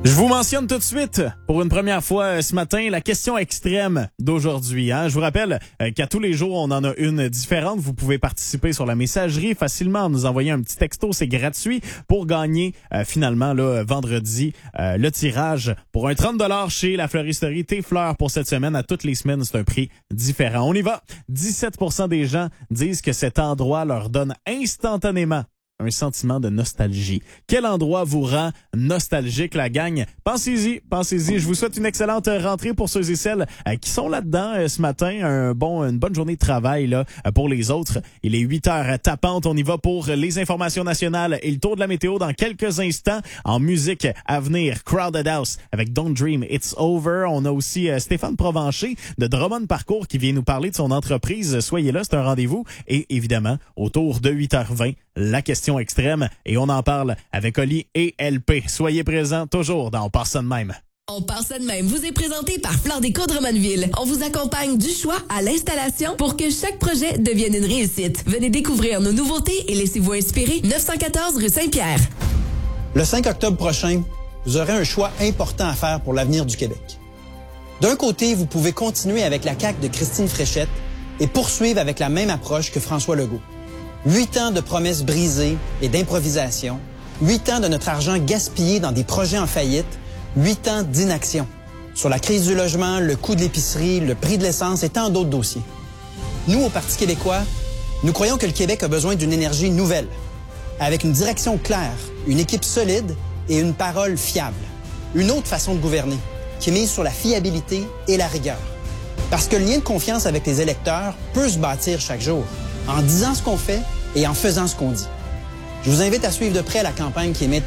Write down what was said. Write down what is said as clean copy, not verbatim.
Je vous mentionne tout de suite, pour une première fois ce matin, la question extrême d'aujourd'hui. Je vous rappelle qu'à tous les jours, on en a une différente. Vous pouvez participer sur la messagerie facilement, nous envoyer un petit texto, c'est gratuit, pour gagner finalement là, vendredi le tirage pour un 30$ chez la fleuristerie Tes Fleurs pour cette semaine. À toutes les semaines, c'est un prix différent. On y va. 17% des gens disent que cet endroit leur donne instantanément un sentiment de nostalgie. Quel endroit vous rend nostalgique, la gang? Pensez-y. Je vous souhaite une excellente rentrée pour ceux et celles qui sont là-dedans ce matin. Une bonne journée de travail là pour les autres. Il est 8h tapante. On y va pour les informations nationales et le tour de la météo dans quelques instants. En musique à venir, Crowded House avec Don't Dream It's Over. On a aussi Stéphane Provencher de Drummond Parcours qui vient nous parler de son entreprise. Soyez là, c'est un rendez-vous. Et évidemment, autour de 8h20, la question extrême, et on en parle avec Oli et LP. Soyez présents toujours dans On part ça de même. On part ça de même vous est présenté par Fleur Déco Drummondville. On vous accompagne du choix à l'installation pour que chaque projet devienne une réussite. Venez découvrir nos nouveautés et laissez-vous inspirer. 914 rue Saint-Pierre. Le 5 octobre prochain, vous aurez un choix important à faire pour l'avenir du Québec. D'un côté, vous pouvez continuer avec la CAQ de Christine Fréchette et poursuivre avec la même approche que François Legault. 8 ans de promesses brisées et d'improvisation, 8 ans de notre argent gaspillé dans des projets en faillite, 8 ans d'inaction sur la crise du logement, le coût de l'épicerie, le prix de l'essence et tant d'autres dossiers. Nous, au Parti québécois, nous croyons que le Québec a besoin d'une énergie nouvelle, avec une direction claire, une équipe solide et une parole fiable. Une autre façon de gouverner, qui mise sur la fiabilité et la rigueur. Parce que le lien de confiance avec les électeurs peut se bâtir chaque jour, en disant ce qu'on fait et en faisant ce qu'on dit. Je vous invite à suivre de près la campagne qui est maintenant